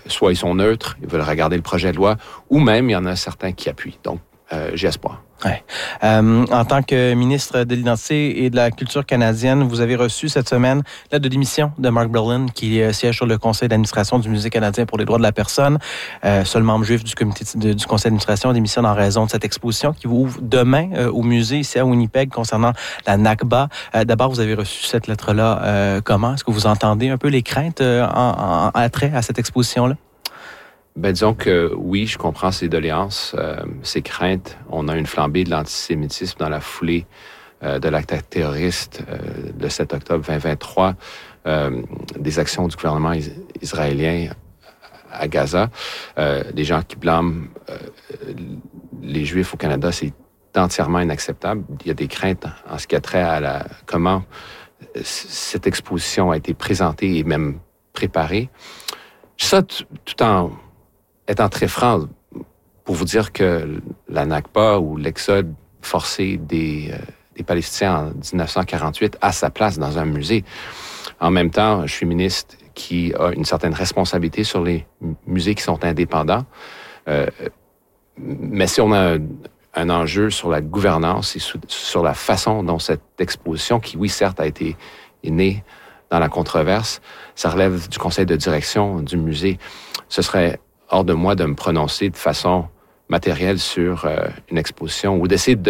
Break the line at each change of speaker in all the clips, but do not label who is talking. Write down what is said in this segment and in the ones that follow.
soit ils sont neutres, ils veulent regarder le projet de loi, ou même il y en a certains qui appuient. Donc, j'ai espoir.
Ouais. En tant que ministre de l'Identité et de la Culture canadienne, vous avez reçu cette semaine l'aide de démission de Mark Berlin, qui siège sur le conseil d'administration du Musée canadien pour les droits de la personne. Seul membre juif du comité du conseil d'administration démissionne en raison de cette exposition qui ouvre demain au musée ici à Winnipeg concernant la Nakba. D'abord, vous avez reçu cette lettre-là. Comment? Est-ce que vous entendez un peu les craintes en attrait à cette exposition-là?
Ben, disons que oui, je comprends ces doléances, ces craintes. On a une flambée de l'antisémitisme dans la foulée de l'acte terroriste le 7 octobre 2023, des actions du gouvernement israélien à Gaza. Les gens qui blâment les Juifs au Canada, c'est entièrement inacceptable. Il y a des craintes en ce qui a trait à comment cette exposition a été présentée et même préparée. Ça, tout en étant très franc, pour vous dire que la Nakba ou l'exode forcé des Palestiniens en 1948 a sa place dans un musée. En même temps, je suis ministre qui a une certaine responsabilité sur les musées qui sont indépendants. Mais si on a un enjeu sur la gouvernance et sur la façon dont cette exposition, qui oui, certes, est née dans la controverse, ça relève du conseil de direction du musée. Ce serait hors de moi de me prononcer de façon matérielle sur une exposition ou d'essayer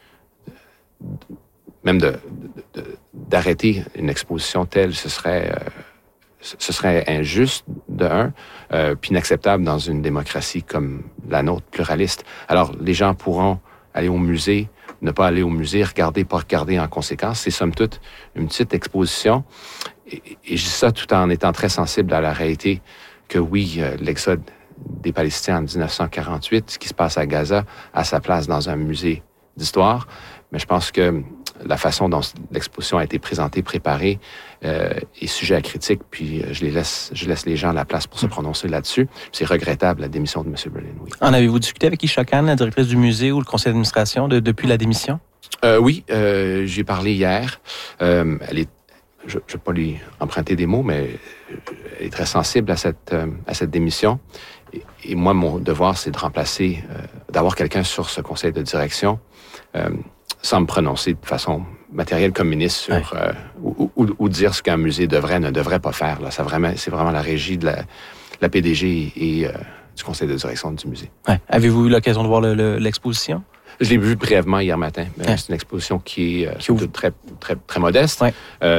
d'arrêter une exposition telle. Ce serait injuste, de un, puis inacceptable dans une démocratie comme la nôtre, pluraliste. Alors, les gens pourront aller au musée, ne pas aller au musée, regarder, pas regarder en conséquence. C'est somme toute une petite exposition. Et je dis ça tout en étant très sensible à la réalité que oui, l'exode des Palestiniens en 1948, ce qui se passe à Gaza, a sa place dans un musée d'histoire. Mais je pense que la façon dont l'exposition a été présentée, préparée, est sujet à critique, puis je laisse les gens la place pour se prononcer là-dessus. C'est regrettable, la démission de M. Berlin, oui.
En avez-vous discuté avec Isha Khan, la directrice du musée ou le conseil d'administration, depuis la démission?
Oui, j'ai parlé hier. Je ne vais pas lui emprunter des mots, mais elle est très sensible à cette démission. Et moi, mon devoir, c'est de remplacer, d'avoir quelqu'un sur ce conseil de direction, sans me prononcer de façon matérielle comme ministre sur ou dire ce qu'un musée devrait, ne devrait pas faire. Là, c'est vraiment la régie de la PDG et du conseil de direction du musée.
Ouais. Avez-vous eu l'occasion de voir l'exposition?
Je l'ai vu brièvement hier matin. C'est une exposition qui est très, très, très modeste. Ouais.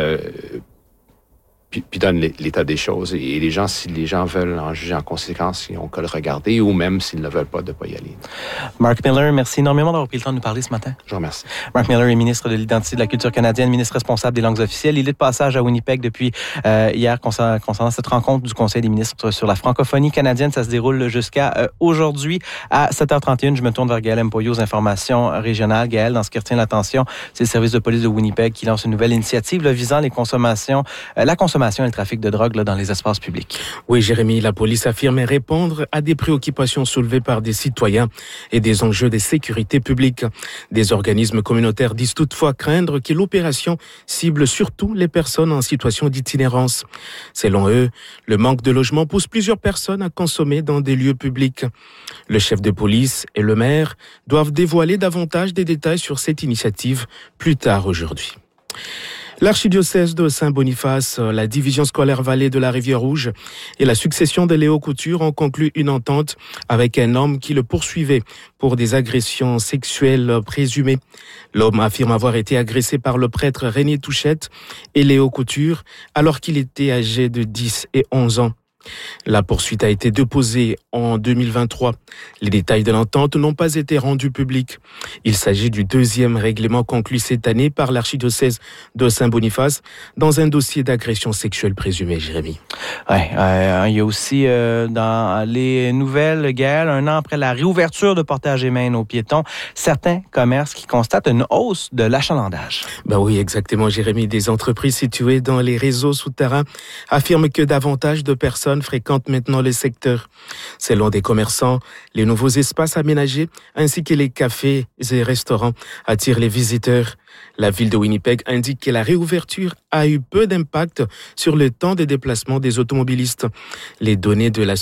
Puis donne l'état des choses. Et les gens, si les gens veulent en juger en conséquence, ils ont qu'à le regarder, ou même s'ils ne veulent pas, de ne pas y aller.
Mark Miller, merci énormément d'avoir pris le temps de nous parler ce matin.
Je vous remercie.
Mark Miller est ministre de l'Identité et de la Culture canadienne, ministre responsable des langues officielles. Il est de passage à Winnipeg depuis hier concernant cette rencontre du Conseil des ministres sur la francophonie canadienne. Ça se déroule jusqu'à aujourd'hui à 7h31. Je me tourne vers Gaël Mpoyo aux informations régionales. Gaël, dans ce qui retient l'attention, c'est le service de police de Winnipeg qui lance une nouvelle initiative visant la consommation et le trafic de drogue dans les espaces publics.
Oui, Jérémy, la police affirme répondre à des préoccupations soulevées par des citoyens et des enjeux de sécurité publique. Des organismes communautaires disent toutefois craindre que l'opération cible surtout les personnes en situation d'itinérance. Selon eux, le manque de logement pousse plusieurs personnes à consommer dans des lieux publics. Le chef de police et le maire doivent dévoiler davantage des détails sur cette initiative plus tard aujourd'hui. L'archidiocèse de Saint-Boniface, la division scolaire Vallée de la Rivière-Rouge et la succession de Léo Couture ont conclu une entente avec un homme qui le poursuivait pour des agressions sexuelles présumées. L'homme affirme avoir été agressé par le prêtre René Touchette et Léo Couture alors qu'il était âgé de 10 et 11 ans. La poursuite a été déposée en 2023. Les détails de l'entente n'ont pas été rendus publics. Il s'agit du deuxième règlement conclu cette année par l'archidiocèse de Saint-Boniface dans un dossier d'agression sexuelle présumée, Jérémy.
Ouais, il y a aussi dans les nouvelles, Gaël, un an après la réouverture de portage et main aux piétons, certains commerces qui constatent une hausse de l'achalandage.
Ben oui, exactement, Jérémy. Des entreprises situées dans les réseaux souterrains affirment que davantage de personnes fréquentent maintenant le secteur. Selon des commerçants, les nouveaux espaces aménagés ainsi que les cafés et restaurants attirent les visiteurs. La ville de Winnipeg indique que la réouverture a eu peu d'impact sur le temps de déplacement des automobilistes. Les données de la